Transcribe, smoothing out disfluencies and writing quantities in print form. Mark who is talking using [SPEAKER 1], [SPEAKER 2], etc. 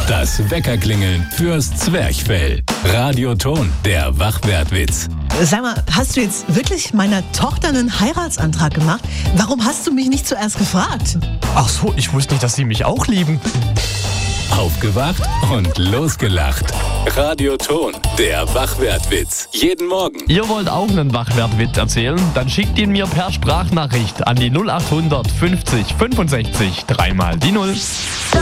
[SPEAKER 1] Das Weckerklingeln fürs Zwerchfell. Radioton, der Wachwertwitz.
[SPEAKER 2] Sag mal, hast du jetzt wirklich meiner Tochter einen Heiratsantrag gemacht? Warum hast du mich nicht zuerst gefragt?
[SPEAKER 3] Ach so, ich wusste nicht, dass Sie mich auch lieben.
[SPEAKER 1] Aufgewacht und losgelacht. Radioton, der Wachwertwitz. Jeden Morgen.
[SPEAKER 3] Ihr wollt auch einen Wachwertwitz erzählen? Dann schickt ihn mir per Sprachnachricht an die 0800 50 65 3 mal die 0.